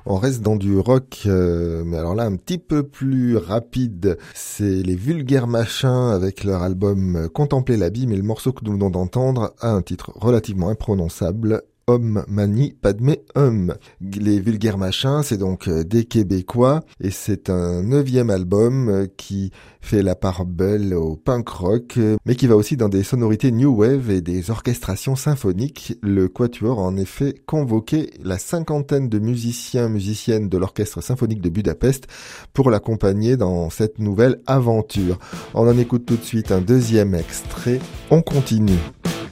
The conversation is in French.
On reste dans du rock, mais alors là un petit peu plus rapide. C'est les Vulgaires Machins avec leur album Contempler l'abîme, et le morceau que nous venons d'entendre a un titre relativement imprononçable. Om Mani Padme Hum. Les Vulgaires Machins, c'est donc des Québécois, et c'est un 9e album qui fait la part belle au punk rock, mais qui va aussi dans des sonorités new wave et des orchestrations symphoniques. Le Quatuor a en effet convoqué la 50aine de musiciennes de l'Orchestre Symphonique de Budapest pour l'accompagner dans cette nouvelle aventure. On en écoute tout de suite un 2e extrait. On continue.